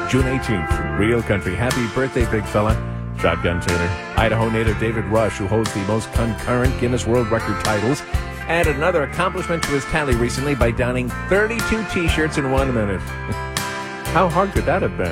June 18th, Real Country. Happy birthday, big fella. Shotgun Taylor. Idaho native David Rush, who holds the most concurrent Guinness World Record titles, added another accomplishment to his tally recently by donning 32 T-shirts in 1 minute. How hard could that have been?